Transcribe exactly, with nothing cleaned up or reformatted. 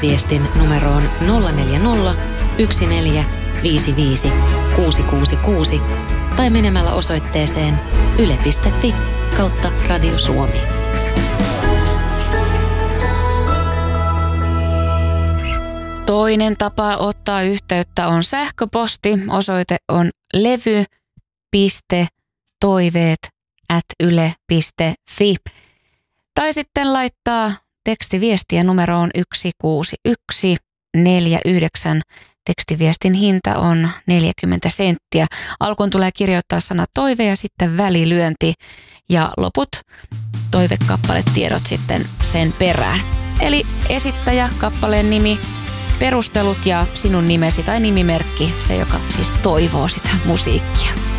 WhatsApp-viestin numeroon nolla neljä nolla, yksi neljä, viisi viisi, kuusi kuusi kuusi tai menemällä osoitteeseen yle piste fi kautta Radio Suomi. Toinen tapa ottaa yhteyttä on sähköposti. Osoite on levy piste toiveet ät yle piste fi. Tai sitten laittaa tekstiviestiä numeroon yksi kuusi yksi neljä yhdeksän. Tekstiviestin hinta on neljäkymmentä senttiä. Alkuun tulee kirjoittaa sana toive ja sitten välilyönti ja loput toivekappaletiedot sitten sen perään. Eli esittäjä, kappaleen nimi, perustelut ja sinun nimesi tai nimimerkki, se joka siis toivoo sitä musiikkia.